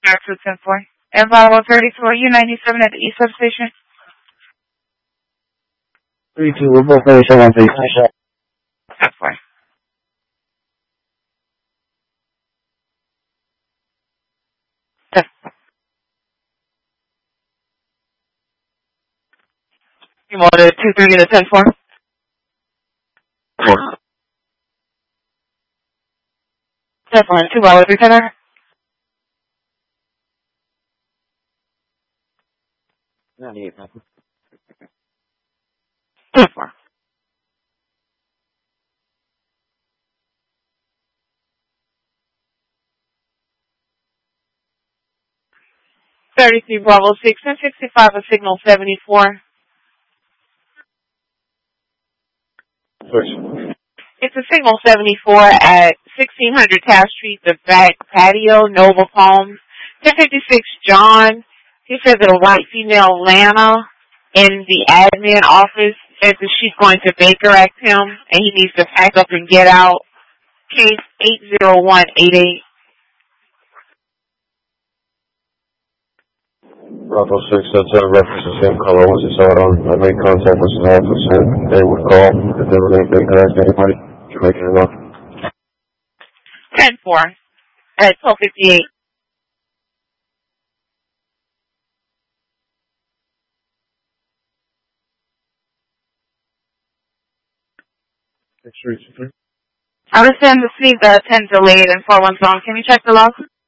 back to 10-4. And Bravo 34, U97 at the East Substation. 32, we're both 37, please. 10-4. You want a 2-3 to 10-4? 10-4, 2 Bravo 3 10. 98, 10-4. 33 Bravo 6 and 65 a signal 74. It's a signal 74 at 1600 Taft Street, the back patio, Nova Palms. 1056 John. He said that a white female Lana in the admin office said that she's going to Baker Act him and he needs to pack up and get out. Case 80188. Bravo 6, that's a reference to the same color once you saw it on. I made contact with his office and they would call if they were going to ask anybody to make it enough. 10-4 at 1258. I understand the speed 10 delayed and 4-1 song. Can you check the log?